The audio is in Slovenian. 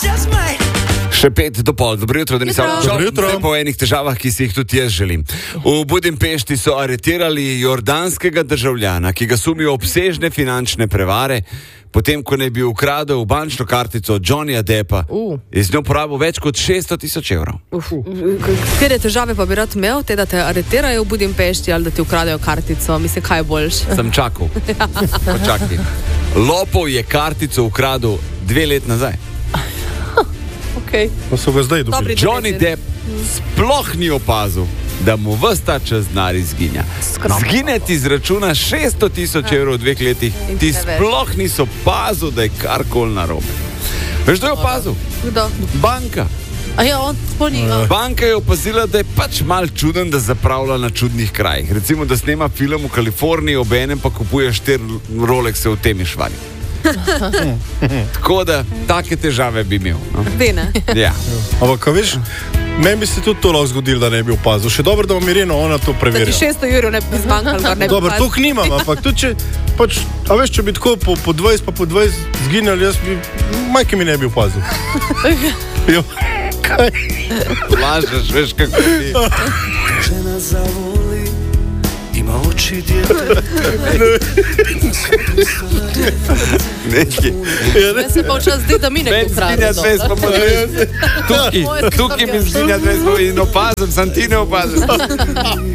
Še 5:05, dobro jutro, da nisem čakal po enih težavah, ki si jih tudi jaz želim. V Budimpešti so aretirali jordanskega državljana, ki ga sumijo obsežne finančne prevare, potem ko ne bi ukradel bančno kartico Johnnyja Deppa in z njo porabil več kot 600,000 evrov. Katere težave pa bi rad imel, te da te aretirajo v Budimpešti ali da ti ukradejo kartico? Mislim, kaj je boljše? Sem čakal. Počakaj. Lopov je kartico ukradel 2 leti nazaj. Okay. Pa so ga zdaj dobili. Johnny Depp sploh ni opazil, da mu ves ta čas denar izginja. Zgine ti z računa 600,000 evrov v 2 letih, ti sploh nisi opazil, da je karkoli narobe. Veš, kdo je opazil? Kdo? Banka. Banka je opazila, da je pač mal čuden, da zapravlja na čudnih krajih. Recimo, da snema film v Kaliforniji, obenem pa kupuje 4 Rolexe v Temišvari. Tako da, take težave bi imel. No? Vene. Ja. Ampak, veš, meni bi se tudi to lahko zgodilo, da ne bi opazil. Še dobro, da vam Irena ona to preverja. Da ti 600 evrov ne bi zmanjkalo, da ne bi dobro, to nimam, ampak tudi če, pač, a veš, če bi tako po 20 pa po 20 zginjali, jaz bi, majke mi ne bi opazil. Jo, kaj? Lažeš, veš, kako ti. Žena zavoli, ima oči djete. Neki. Meni se pa včas zdi, da mi ne ukrademo. Tukaj mi zginja 200 in opazim, sam ti ne opazim.